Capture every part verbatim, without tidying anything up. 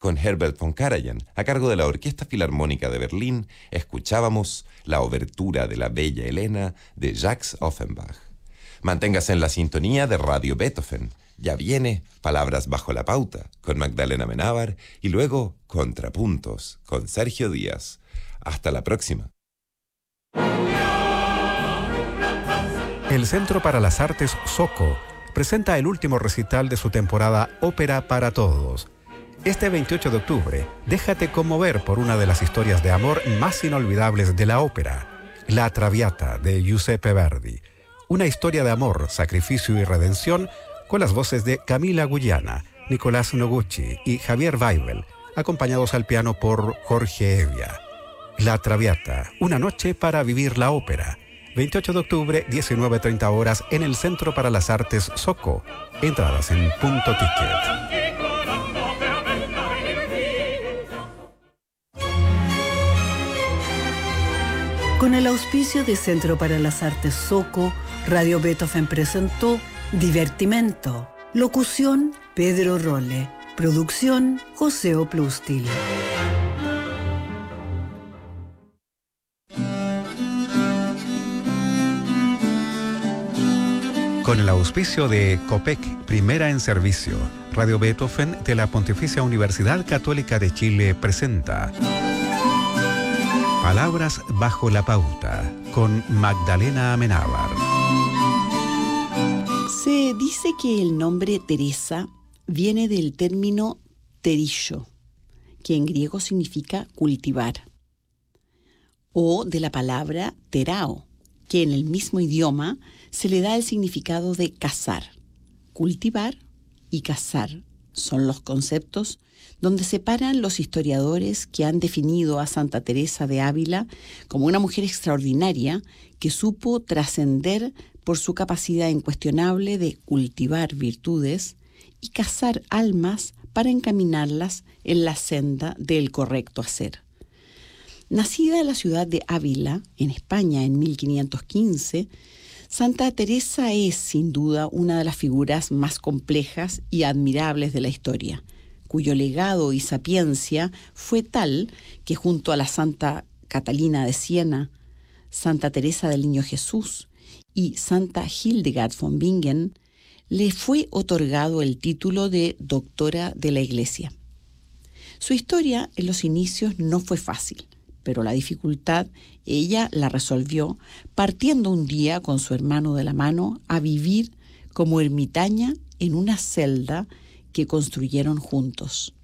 Con Herbert von Karajan, a cargo de la Orquesta Filarmónica de Berlín, escuchábamos la obertura de la Bella Helena de Jacques Offenbach. Manténgase en la sintonía de Radio Beethoven. Ya viene Palabras bajo la pauta con Magdalena Amenábar y luego Contrapuntos con Sergio Díaz. Hasta la próxima. El Centro para las Artes SOCO presenta el último recital de su temporada Ópera para Todos. Este veintiocho de octubre, déjate conmover por una de las historias de amor más inolvidables de la ópera, La Traviata de Giuseppe Verdi. Una historia de amor, sacrificio y redención con las voces de Camila Guyana, Nicolás Noguchi y Javier Weibel, acompañados al piano por Jorge Evia. La Traviata, una noche para vivir la ópera. veintiocho de octubre, diecinueve treinta horas en el Centro para las Artes SOCO. Entradas en Punto Ticket. Con el auspicio de Centro para las Artes SOCO, Radio Beethoven presentó Divertimento. Locución, Pedro Rolle. Producción, José Oplustil. Con el auspicio de COPEC, Primera en Servicio, Radio Beethoven de la Pontificia Universidad Católica de Chile presenta Palabras bajo la pauta, con Magdalena Amenábar. Se dice que el nombre Teresa viene del término terillo, que en griego significa cultivar, o de la palabra terao, que en el mismo idioma se le da el significado de cazar. Cultivar y cazar son los conceptos donde separan los historiadores que han definido a Santa Teresa de Ávila como una mujer extraordinaria que supo trascender por su capacidad incuestionable de cultivar virtudes y cazar almas para encaminarlas en la senda del correcto hacer. Nacida en la ciudad de Ávila, en España, en mil quinientos quince, Santa Teresa es, sin duda, una de las figuras más complejas y admirables de la historia, cuyo legado y sapiencia fue tal que junto a la Santa Catalina de Siena, Santa Teresa del Niño Jesús y Santa Hildegard von Bingen, le fue otorgado el título de doctora de la Iglesia. Su historia en los inicios no fue fácil, pero la dificultad ella la resolvió partiendo un día con su hermano de la mano a vivir como ermitaña en una celda que construyeron juntos.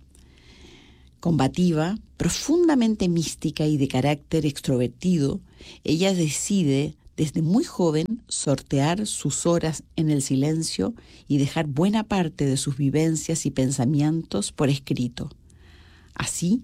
Combativa, profundamente mística y de carácter extrovertido, ella decide desde muy joven sortear sus horas en el silencio y dejar buena parte de sus vivencias y pensamientos por escrito. Así,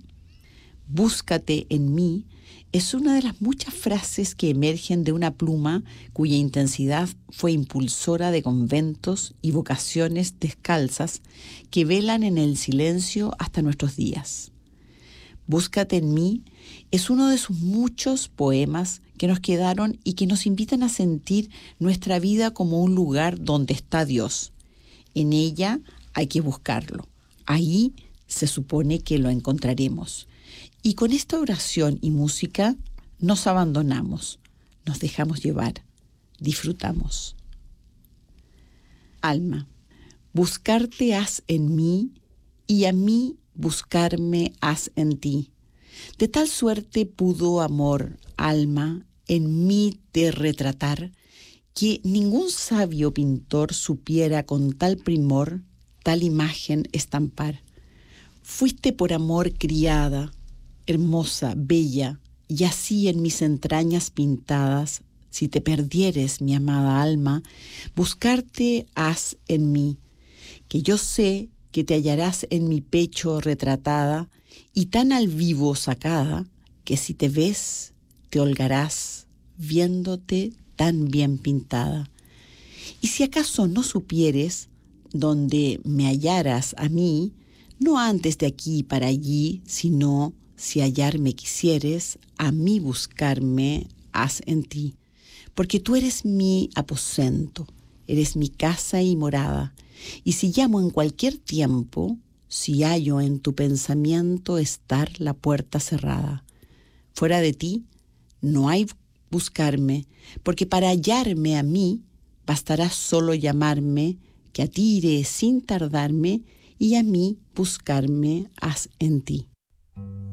búscate en mí es una de las muchas frases que emergen de una pluma cuya intensidad fue impulsora de conventos y vocaciones descalzas que velan en el silencio hasta nuestros días. Búscate en mí es uno de sus muchos poemas que nos quedaron y que nos invitan a sentir nuestra vida como un lugar donde está Dios. En ella hay que buscarlo. Ahí se supone que lo encontraremos. Y con esta oración y música nos abandonamos, nos dejamos llevar, disfrutamos. Alma, buscarte has en mí y a mí buscarme has en ti. De tal suerte pudo amor, alma, en mí te retratar, que ningún sabio pintor supiera con tal primor, tal imagen estampar. Fuiste por amor criada, hermosa, bella, y así en mis entrañas pintadas, si te perdieres, mi amada alma, buscarte has en mí, que yo sé que te hallarás en mi pecho retratada y tan al vivo sacada, que si te ves, te holgarás, viéndote tan bien pintada. Y si acaso no supieres donde me hallaras a mí, no antes de aquí para allí, sino si hallarme quisieres, a mí buscarme has en ti. Porque tú eres mi aposento, eres mi casa y morada, y si llamo en cualquier tiempo, si hallo en tu pensamiento estar la puerta cerrada. Fuera de ti no hay buscarme, porque para hallarme a mí bastará solo llamarme, que a ti iré sin tardarme, y a mí buscarme haz en ti.